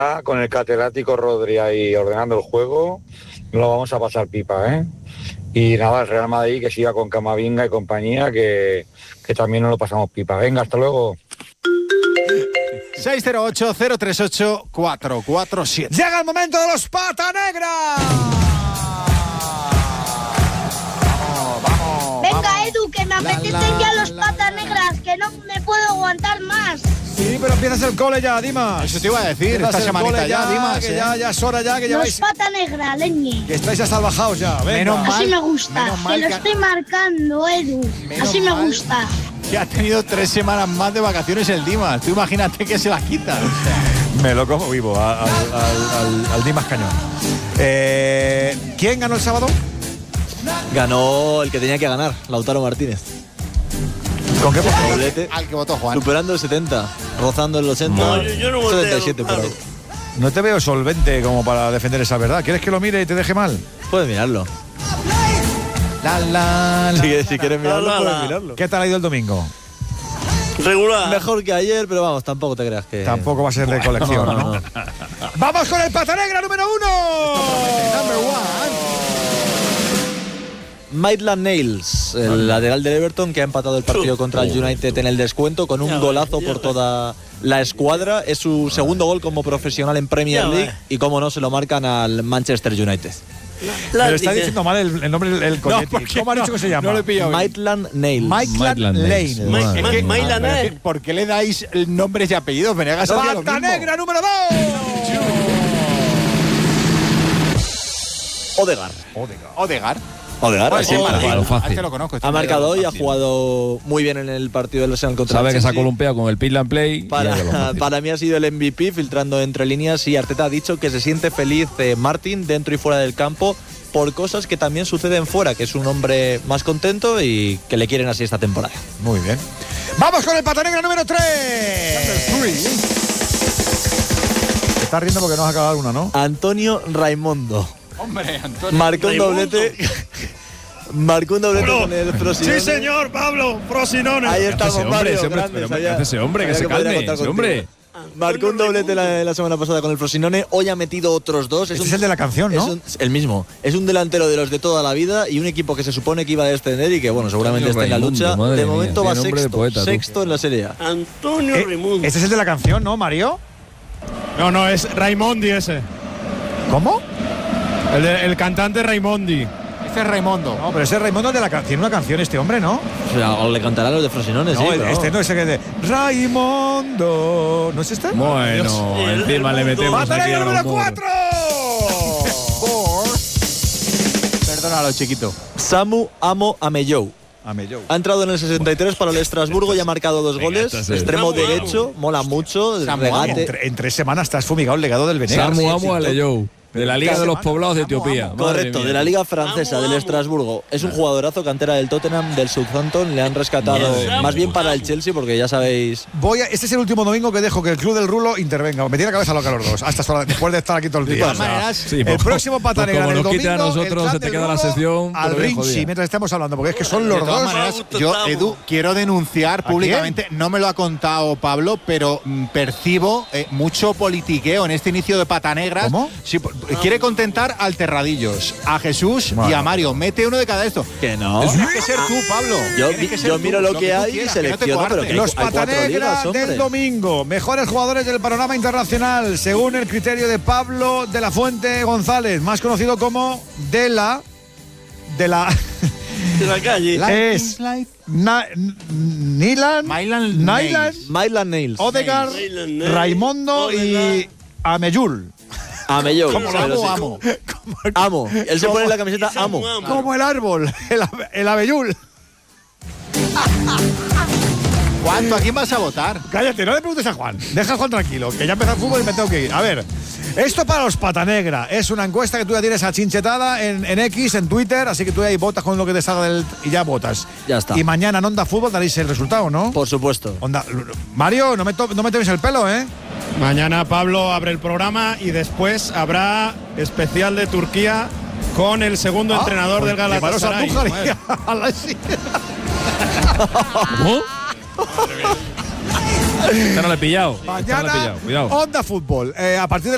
con el catedrático Rodri ahí ordenando el juego, lo vamos a pasar pipa, ¿eh? Y nada, el Real Madrid que siga con Camavinga y compañía, que también nos lo pasamos pipa. Venga, hasta luego. 608-038-447. Llega el momento de los Pata Negra. Venga, Edu, que me apetecen ya los Patas Negras, que no me puedo aguantar más. Sí, pero empiezas el cole ya, Dimas. Eso te iba a decir, esta semanita ya, Dimas. Que ya es hora ya, que Los lleváis... Pata Negra, leñe. Que estáis ya salvajados ya, venga. Menos mal. Así me gusta, que lo estoy marcando, Edu. Así me gusta. Que ha tenido 3 semanas más de vacaciones el Dimas. Tú imagínate que se las quita. Me lo como vivo al Dimas Cañón. ¿Quién ganó el sábado? Ganó el que tenía que ganar, Lautaro Martínez. ¿Con qué porcentaje? Doblete, Al que votó Juan. superando el 70, rozando el 80, No, yo no voté, 77 por claro. ahí. No te veo solvente como para defender esa verdad. ¿Quieres que lo mire y te deje mal? Puedes mirarlo. Si quieres mirarlo, puedes mirarlo. ¿Qué tal ha ido el domingo? Regular. Mejor que ayer, pero vamos, tampoco te creas que... Tampoco va a ser de colección, ¿no? ¡Vamos con el Pata Negra número 1! Maitland Niles, el lateral del Everton, que ha empatado el partido contra el United en el descuento con un golazo por toda la escuadra. Es su segundo gol como profesional en Premier League y, como no, se lo marcan al Manchester United. Pero está diciendo mal el nombre, el coñete. ¿Cómo ha dicho que se llama? No lo he pillado. Maitland Niles. Maitland Lane. Maitland. ¿Por qué le dais nombres y apellidos? Venegas hacía lo ¡Pata mismo. Negra número 2! Odegaard. Sí, Lo fácil. Este lo conozco. Ha marcado hoy, ha jugado muy bien en el partido del Arsenal contra el Sabe que se ha Chelsea. columpiado con el Pill and Play. Para mí ha sido el MVP, filtrando entre líneas, y Arteta ha dicho que se siente feliz Martin dentro y fuera del campo por cosas que también suceden fuera, que es un hombre más contento y que le quieren así esta temporada. Muy bien. ¡Vamos con el Pata Negra número 3! Te estás riendo porque no has acabado una, ¿no? Antonio Raimondo. Hombre, Antonio. Marcó un doblete. Marcó un doblete con el Frosinone. Sí, señor, Pablo, Frosinone. Ahí estamos, Mario. ¿Qué Grandes, hace ese hombre? Que sabía se podría calme, contar ese contigo. hombre. Marcó un doblete la semana pasada con el Frosinone. Hoy ha metido otros dos. Este es el de la canción, ¿no? El mismo. Es un delantero de los de toda la vida y un equipo que se supone que iba a descender y que, bueno, seguramente está en la lucha. De momento va sexto en la Serie A. Antonio Raimundo. Este es el de la canción, ¿no, Mario? No, es Raimondi ese. ¿Cómo? El cantante Raimondi. Este es Raimondo. No, pero ese Raimondo es de la canción, una canción este hombre, ¿no? O sea, o le cantarán los de Frosinone, sí. Pero este no es el que de Raimondo. ¿No es este? Bueno, encima le metemos ¡Pata aquí Negra al número humor. 4! Perdónalo, chiquito. Samu Amo Amellou. Ha entrado en el 63 para el Estrasburgo y ha marcado 2 goles. Extremo derecho, mola mucho. Regate. En 3 semanas te has fumigado el legado del Venegas. Samu Amo Aleyou, de la Liga de los Poblados de Etiopía. Correcto, de la Liga Francesa, del Estrasburgo. Es un jugadorazo, cantera del Tottenham, del Southampton. Le han rescatado más bien para el Chelsea, porque ya sabéis. Este es el último domingo que dejo que el Club del Rulo intervenga. Me tiene la cabeza loca los dos. Después de estar aquí todo el día. De todas maneras, el próximo Pata Negra como del nos quiten a domingo, nosotros, el se Club te del queda la Rulo sección. al pero Rinchi, jodida. mientras estamos hablando, porque es que son los de todas dos. maneras, yo, Edu, quiero denunciar públicamente, no me lo ha contado Pablo, pero percibo mucho politiqueo en este inicio de Pata Negras. ¿Cómo? Sí, quiere contentar al Terradillos, a Jesús y a Mario. Mete uno de cada esto. Que no. Tienes que ser tú, Pablo. Yo miro lo que hay y selecciono, pero que Los hay Pata 4 Negra ligas, hombre. del domingo. Mejores jugadores del panorama internacional, según el criterio de Pablo de la Fuente González, más conocido como de la De la calle. es Nyland, Maitland Niles. Odegaard, Raimondo y Amellul. Amellou. Como lo amo. Amo. Él se pone la camiseta Amo. Como el árbol, el Abellul. ¿Cuánto? ¿A quién vas a votar? Cállate, no le preguntes a Juan. Deja a Juan tranquilo, que ya empezó el fútbol y me tengo que ir. A ver, esto para los Pata Negra es una encuesta que tú ya tienes achinchetada en X, en Twitter, así que tú ahí votas con lo que te salga y ya votas. Ya está. Y mañana en Onda Fútbol daréis el resultado, ¿no? Por supuesto. Mario, no me tomes el pelo, ¿eh? Mañana Pablo abre el programa y después habrá especial de Turquía con el segundo entrenador del Galatasaray. ¿Cómo? Esta no la he pillado. Mañana, Cuidado. Onda Fútbol. A partir de